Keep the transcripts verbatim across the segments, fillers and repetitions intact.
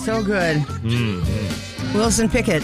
So good. Mm-hmm. Wilson Pickett.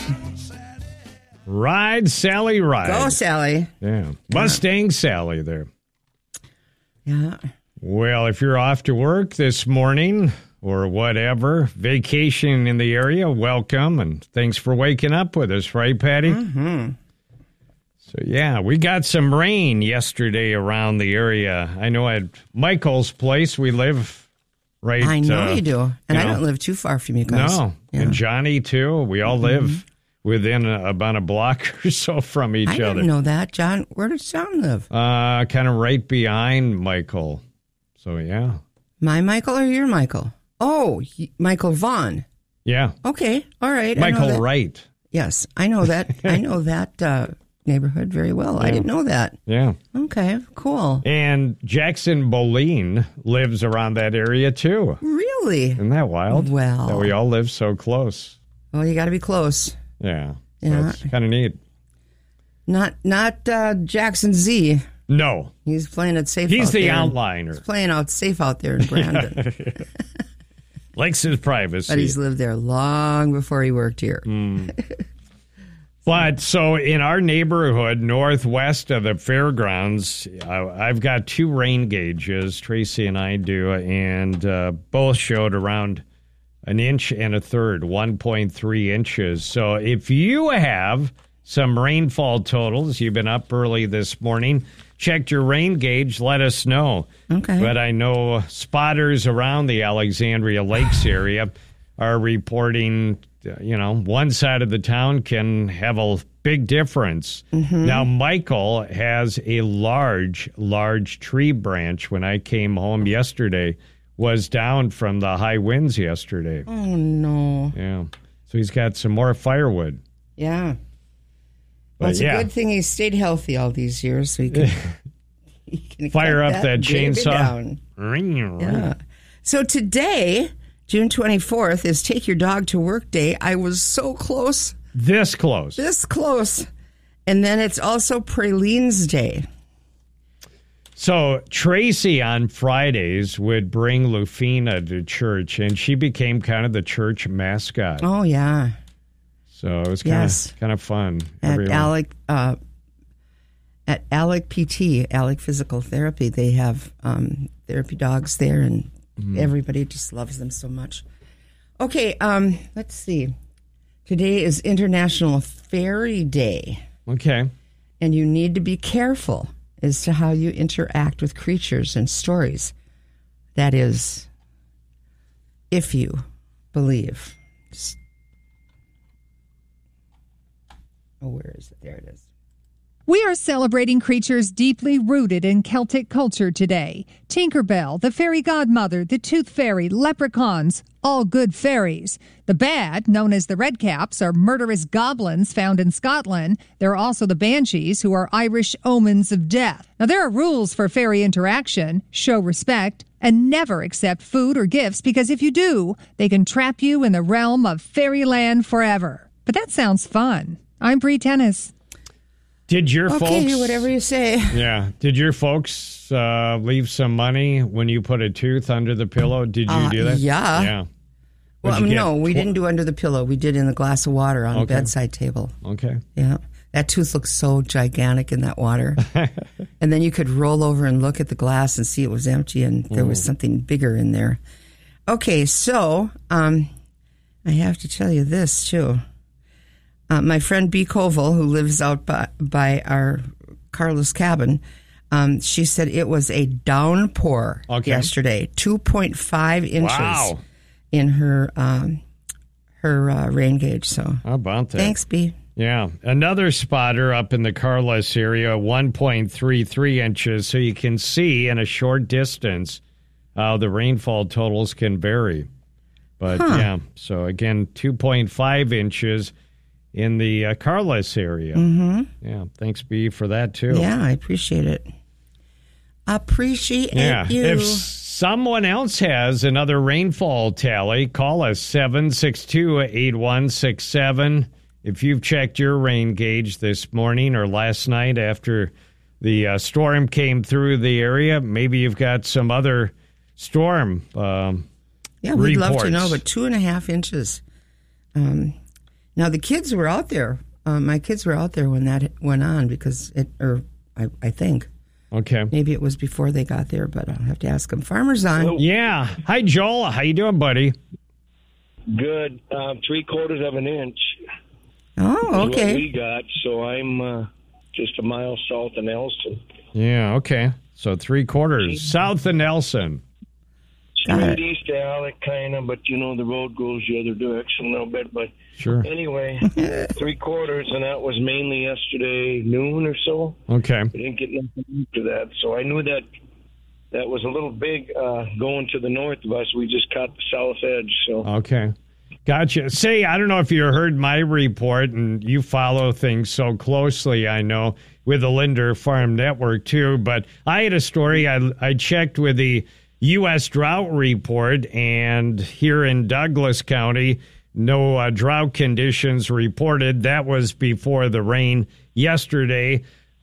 Ride, Sally, ride. Go, Sally. Yeah. Mustang Sally there. Yeah. Well, if you're off to work this morning or whatever, vacation in the area, welcome. And thanks for waking up with us, right, Patty? Mm-hmm. So, yeah, we got some rain yesterday around the area. I know at Michael's place, we live right. I know uh, you do. And you I know, don't live too far from you guys. No. Yeah. And Johnny, too. We all live Mm-hmm. within a, about a block or so from each I other. didn't know that. John, where does John live? Uh, kind of right behind Michael. So, yeah. My Michael or your Michael? Oh, he- Michael Vaughn. Yeah. Okay. All right. I know Michael that. Wright. Yes. I know that. I know that uh, neighborhood very well. I Yeah. didn't know that. Yeah. Okay. Cool. And Jackson Boline lives around that area, too. Really? Isn't that wild? Well. That we all live so close. Well, you got to be close. Yeah. So Yeah. it's kind of neat. Not not uh, Jackson Z. No. He's playing it safe. He's out the there. outliner. He's playing out safe out there in Brandon. Likes his privacy. But he's lived there long before he worked here. Mm. But so in our neighborhood, northwest of the fairgrounds, uh, I've got two rain gauges, Tracy and I do, and uh, both showed around an inch and a third, one point three inches. So if you have some rainfall totals, you've been up early this morning, checked your rain gauge, let us know. Okay. But I know spotters around the Alexandria Lakes area are reporting, you know, one side of the town can have a big difference. Mm-hmm. Now, Michael has a large, large tree branch when I came home yesterday, was down from the high winds yesterday. Oh, no. Yeah. So he's got some more firewood. Yeah. But Well, it's yeah. a good thing he stayed healthy all these years so he can, he can Fire cut up that baby chainsaw. down. Yeah. So today, June twenty-fourth, is Take Your Dog to Work Day. I was so close. This close. This close. And then it's also Pralines Day. So Tracy on Fridays would bring Lufina to church, and she became kind of the church mascot. Oh, yeah. So it was kind Yes. of kind of fun. At Everyone- Alec, uh, at Alec P T, Alec Physical Therapy, they have um, therapy dogs there, and Mm-hmm. everybody just loves them so much. Okay, um, let's see. Today is International Fairy Day, Okay. and you need to be careful as to how you interact with creatures and stories. That is, if you believe. Oh, where is it? There it is. We are celebrating creatures deeply rooted in Celtic culture today. Tinkerbell, the fairy godmother, the tooth fairy, leprechauns, all good fairies. The bad, known as the redcaps, are murderous goblins found in Scotland. There are also the banshees, who are Irish omens of death. Now, there are rules for fairy interaction. Show respect and never accept food or gifts, because if you do, they can trap you in the realm of fairyland forever. But that sounds fun. I'm Bree Tennis. Did your Okay, folks? whatever you say. Yeah. Did your folks uh, leave some money when you put a tooth under the pillow? Did you Uh, do that? yeah. Yeah. Well, What'd you no, get? we Tw- didn't do under the pillow. We did in the glass of water on a Okay. bedside table. Okay. Yeah. That tooth looks so gigantic in that water. And then you could roll over and look at the glass and see it was empty and there was something bigger in there. Okay, so um, I have to tell you this, too. Uh, my friend B. Koval, who lives out by, by our Carlos cabin, um, she said it was a downpour Okay. yesterday, two point five inches Wow. in her um, her uh, rain gauge. So How about that? thanks, B. Yeah. Another spotter up in the Carlos area, one point three three inches. So you can see in a short distance how the rainfall totals can vary. But Huh. yeah, so again, two point five inches in the uh, Carlos area. Mm-hmm. Yeah. Thanks, B, for that, too. Yeah, I appreciate it. Appreciate Yeah. you. If someone else has another rainfall tally, call us seven six two, eight one six seven. If you've checked your rain gauge this morning or last night after the uh, storm came through the area, maybe you've got some other storm um, Yeah, we'd reports. love to know, but two and a half inches. Um, now, the kids were out there. Um, my kids were out there when that went on because it, or I, I think. Okay. Maybe it was before they got there, but I'll have to ask them. Farmer's on. Yeah. Hi, Joel. How you doing, buddy? Good. Um, three quarters of an inch. Oh, Is okay. what we got, so I'm uh, just a mile south of Nelson. Yeah, okay. So three quarters south of Nelson. Got Straight it. east of Alec, kind of, but you know the road goes the other direction a little bit. But Sure. anyway, three quarters, and that was mainly yesterday noon or so. Okay. We didn't get nothing after that, so I knew that that was a little big uh, going to the north of us. We just caught the south edge, so. Okay. Gotcha. Say, I don't know if you heard my report, and you follow things so closely, I know, with the Linder Farm Network, too, but I had a story. I, I checked with the U S Drought Report, and here in Douglas County, no uh, drought conditions reported. That was before the rain yesterday.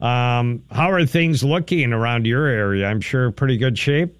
Um, how are things looking around your area? I'm sure pretty good shape.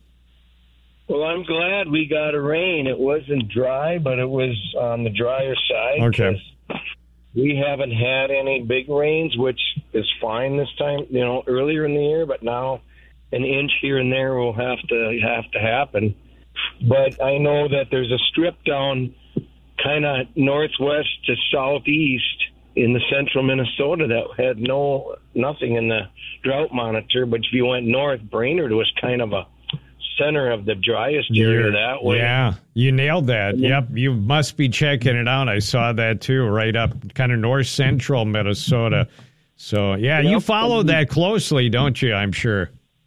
Well, I'm glad we got a rain. It wasn't dry, but it was on the drier side. Okay. 'cause We haven't had any big rains, which is fine this time, you know, earlier in the year, but now an inch here and there will have to have to happen. But I know that there's a strip down kind of northwest to southeast in the central Minnesota that had no nothing in the drought monitor. But if you went north, Brainerd was kind of a center of the driest area that way. Yeah, you nailed that. Yep, you must be checking it out. I saw that too, right up kind of north central Minnesota. So, yeah, Yep. you follow that closely, don't you? I'm sure.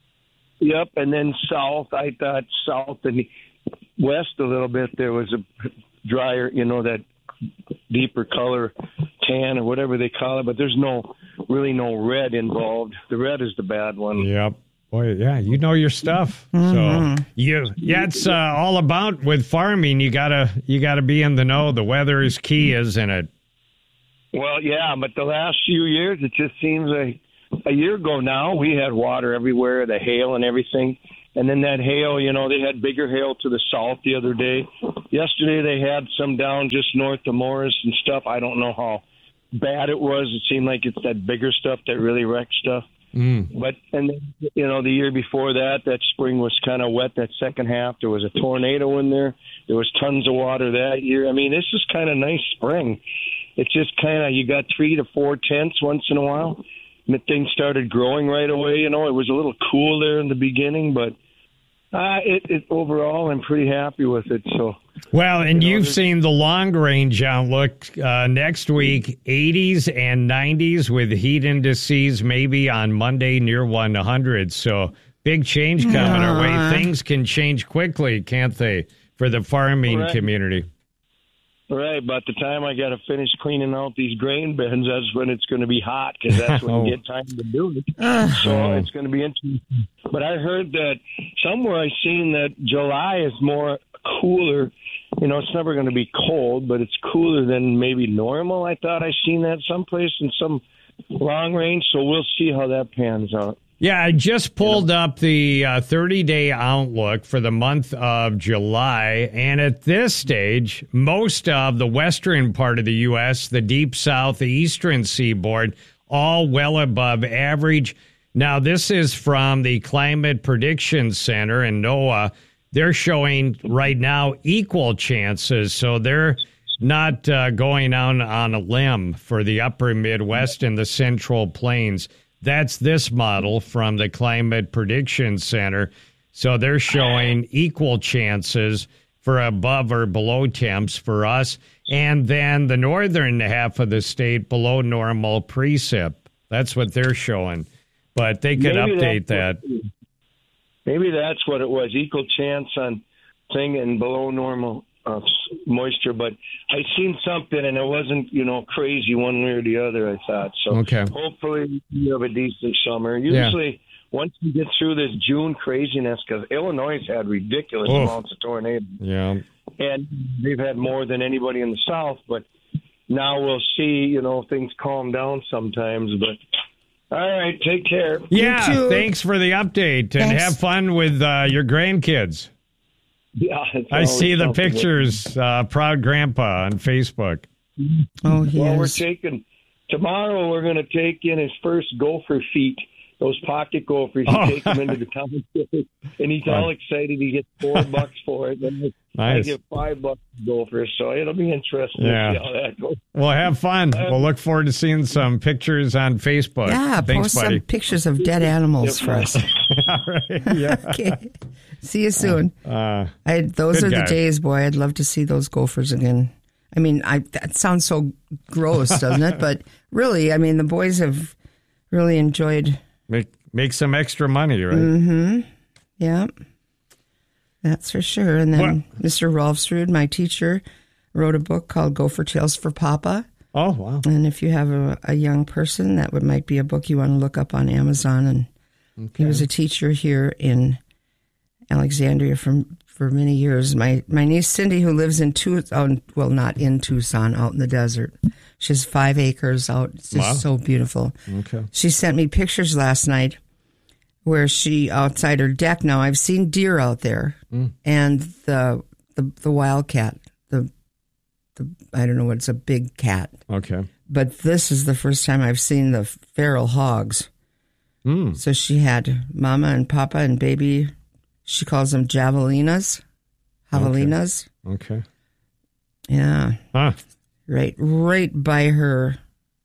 Yep, and then south, I thought south and west a little bit, there was a drier, you know, that deeper color tan or whatever they call it, but there's no, really no red involved. The red is the bad one. Yep. Boy, yeah, you know your stuff. Mm-hmm. So you, yeah, it's uh, all about with farming. You gotta, you gotta be in the know. The weather is key, isn't it? Well, yeah, but the last few years, it just seems like a year ago now, we had water everywhere, the hail and everything. And then that hail, you know, they had bigger hail to the south the other day. Yesterday, they had some down just north of Morris and stuff. I don't know how bad it was. It seemed like it's that bigger stuff that really wrecked stuff. Mm. But, and then, you know, the year before that, that spring was kind of wet, that second half. There was a tornado in there. There was tons of water that year. I mean, this is kind of nice spring. It's just kind of, you got three to four tenths once in a while. And things started growing right away. You know, it was a little cool there in the beginning, but uh, it, it overall, I'm pretty happy with it. So, Well, and You know, you've there's- seen the long range outlook uh, next week, eighties and nineties with heat indices maybe on Monday near one hundred. So big change coming our way. Things can change quickly, can't they, for the farming Right. community? right, about the time I got to finish cleaning out these grain bins, that's when it's going to be hot because that's when Oh. you get time to do it. So it's going to be interesting. But I heard that somewhere I seen that July is more cooler. You know, it's never going to be cold, but it's cooler than maybe normal. I thought I seen that someplace in some long range, so we'll see how that pans out. Yeah, I just pulled up the uh, thirty-day outlook for the month of July, and at this stage, most of the western part of the U S, the deep south, the eastern seaboard, all well above average. Now, this is from the Climate Prediction Center in NOAA. They're showing right now equal chances, so they're not uh, going out on a limb for the upper Midwest and the Central Plains. That's this model from the Climate Prediction Center. So they're showing equal chances for above or below temps for us. And then the northern half of the state below normal precip. That's what they're showing. But they could Maybe update that's that. what- Maybe that's what it was, equal chance on thing and below normal uh, s- moisture. But I seen something, and it wasn't, you know, crazy one way or the other, I thought. So Okay. hopefully you have a decent summer. Usually once you get through this June craziness, because Illinois has had ridiculous Oof. amounts of tornadoes, Yeah. and they've had more than anybody in the South. But now we'll see, you know, things calm down sometimes. But all right, take care. Yeah, too. thanks for the update, and Thanks. have fun with uh, your grandkids. Yeah, it's I always see the something with- pictures. Uh, Proud Grandpa on Facebook. Oh, he Well, we're is. taking tomorrow. We're going to take in his first gopher feet. Those pocket gophers. You Oh. take him into the township, and he's all excited. He gets four bucks for it. And I Nice. get five bucks for gophers, so it'll be interesting Yeah. to see how that goes. Well, have fun. We'll look forward to seeing some pictures on Facebook. Yeah, Thanks, post buddy. some pictures of dead animals for us. All right. Yeah. Okay. See you soon. Uh, I, those good are guy. the days, boy. I'd love to see those gophers again. I mean, I that sounds so gross, doesn't it? But really, I mean, the boys have really enjoyed. make make some extra money, right? Mm-hmm. Yeah, that's for sure. And then What? Mister Rolfsrud, my teacher, wrote a book called Gopher Tales for Papa. Oh, wow. And if you have a, a young person, that would might be a book you want to look up on Amazon. And he was a teacher here in Alexandria for for many years. My my niece Cindy, who lives in Tucson, well, not in Tucson, out in the desert. She has five acres out. It's just Wow. so beautiful. Okay. She sent me pictures last night where she outside her deck. Now I've seen deer out there, and the the the wildcat. The the I don't know what it's a big cat. Okay. But this is the first time I've seen the feral hogs. Mm. So she had Mama and Papa and baby. She calls them javelinas, javelinas. Okay. Yeah, Huh. right, right by her,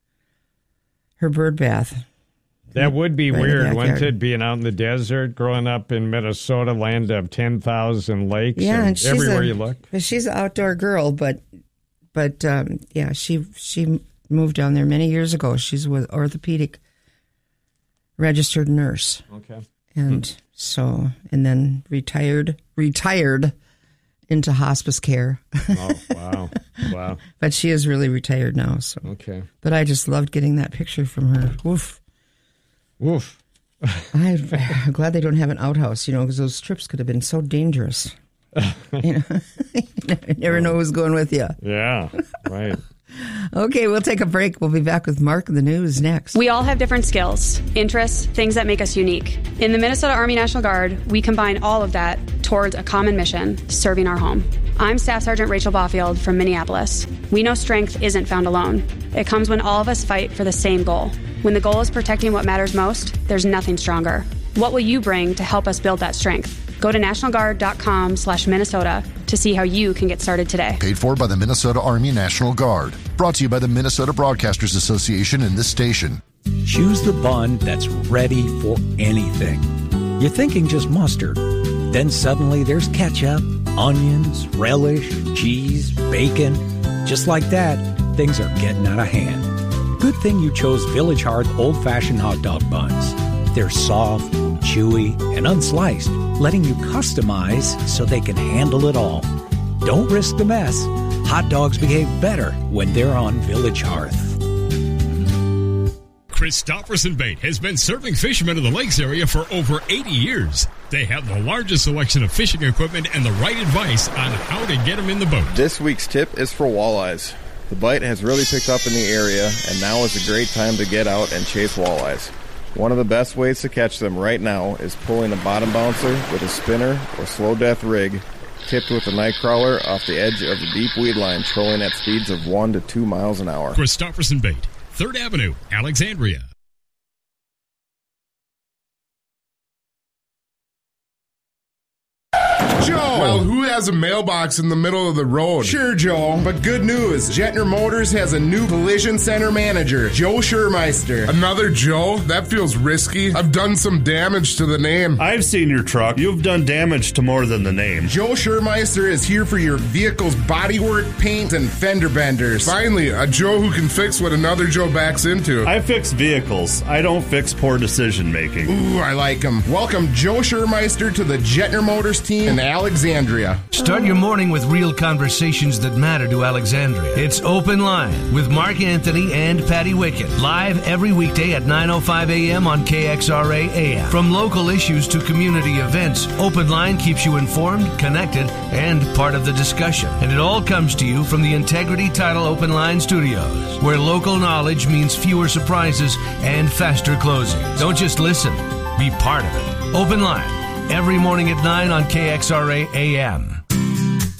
her bird bath. That would be Right in the weird, wouldn't backyard. it? Being out in the desert, growing up in Minnesota, land of ten thousand lakes, Yeah, and, and she's everywhere a, you look. she's an outdoor girl, but but um, yeah, she she moved down there many years ago. She's with orthopedic registered nurse. Okay. And so, and then retired, retired into hospice care. Oh, wow. Wow. But she is really retired now. So, Okay. but I just loved getting that picture from her. Woof. Woof. I, I'm glad they don't have an outhouse, you know, because those trips could have been so dangerous. You know, you never know who's going with you. Yeah. Right. Okay, we'll take a break. We'll be back with Mark and the news next. We all have different skills, interests, things that make us unique. In the Minnesota Army National Guard, we combine all of that towards a common mission, serving our home. I'm Staff Sergeant Rachel Baufield from Minneapolis. We know strength isn't found alone. It comes when all of us fight for the same goal. When the goal is protecting what matters most, there's nothing stronger. What will you bring to help us build that strength? Go to nationalguard.com slash Minnesota to see how you can get started today. Paid for by the Minnesota Army National Guard. Brought to you by the Minnesota Broadcasters Association and this station. Choose the bun that's ready for anything. You're thinking just mustard. Then suddenly there's ketchup, onions, relish, cheese, bacon. Just like that, things are getting out of hand. Good thing you chose Village Hearth old-fashioned hot dog buns. They're soft, chewy, and unsliced, letting you customize so they can handle it all. Don't risk the mess. Hot dogs behave better when they're on Village Hearth. Christofferson Bait has been serving fishermen in the lakes area for over eighty years. They have the largest selection of fishing equipment and the right advice on how to get them in the boat. This week's tip is for walleyes. The bite has really picked up in the area, and now is a great time to get out and chase walleyes. One of the best ways to catch them right now is pulling a bottom bouncer with a spinner or slow death rig, tipped with a night crawler off the edge of the deep weed line, trolling at speeds of one to two miles an hour. Christofferson Bait, third Avenue, Alexandria. Joe! Well, who has a mailbox in the middle of the road? Sure, Joe, but good news. Jetner Motors has a new collision center manager, Joe Schurmeister. Another Joe? That feels risky. I've done some damage to the name. I've seen your truck. You've done damage to more than the name. Joe Schurmeister is here for your vehicle's bodywork, paint, and fender benders. Finally, a Joe who can fix what another Joe backs into. I fix vehicles. I don't fix poor decision making. Ooh, I like him. Welcome Joe Schurmeister to the Jetner Motors team in Alexandria. Start your morning with real conversations that matter to Alexandria. It's Open Line with Mark Anthony and Patty Wickett. Live every weekday at nine oh five a.m. on K X R A A M. From local issues to community events, Open Line keeps you informed, connected, and part of the discussion. And it all comes to you from the Integrity Title Open Line Studios, where local knowledge means fewer surprises and faster closing. Don't just listen, be part of it. Open Line, every morning at nine on K X R A A M.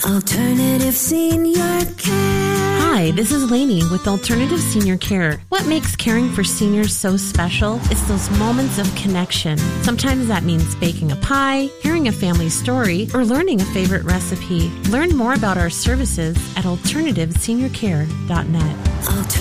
Alternative Senior Care. Hi, this is Lainey with Alternative Senior Care. What makes caring for seniors so special is those moments of connection. Sometimes that means baking a pie, hearing a family story, or learning a favorite recipe. Learn more about our services at alternative senior care dot net. Alternative